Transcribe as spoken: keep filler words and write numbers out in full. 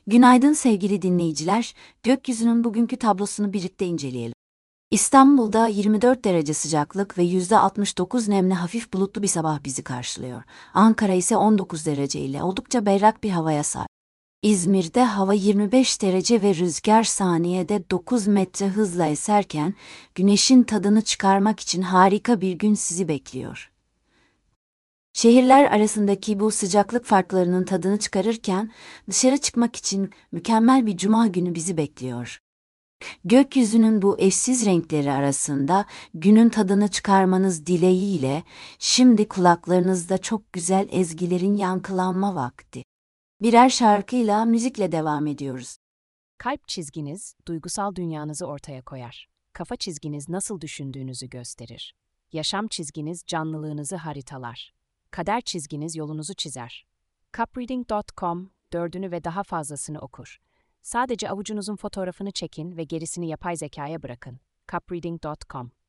Günaydın sevgili dinleyiciler, gökyüzünün bugünkü tablosunu birlikte inceleyelim. İstanbul'da yirmi dört derece sıcaklık ve yüzde altmış dokuz nemli hafif bulutlu bir sabah bizi karşılıyor. Ankara ise on dokuz derece ile oldukça berrak bir havaya sahip. İzmir'de hava yirmi beş derece ve rüzgar saniyede dokuz metre hızla eserken, güneşin tadını çıkarmak için harika bir gün sizi bekliyor. Şehirler arasındaki bu sıcaklık farklarının tadını çıkarırken, dışarı çıkmak için mükemmel bir cuma günü bizi bekliyor. Gökyüzünün bu eşsiz renkleri arasında günün tadını çıkarmanız dileğiyle, şimdi kulaklarınızda çok güzel ezgilerin yankılanma vakti. Birer şarkıyla, müzikle devam ediyoruz. Kalp çizginiz, duygusal dünyanızı ortaya koyar. Kafa çizginiz nasıl düşündüğünüzü gösterir. Yaşam çizginiz canlılığınızı haritalar. Kader çizginiz yolunuzu çizer. cupreading nokta com dördünü ve daha fazlasını okur. Sadece avucunuzun fotoğrafını çekin ve gerisini yapay zekaya bırakın. cupreading nokta com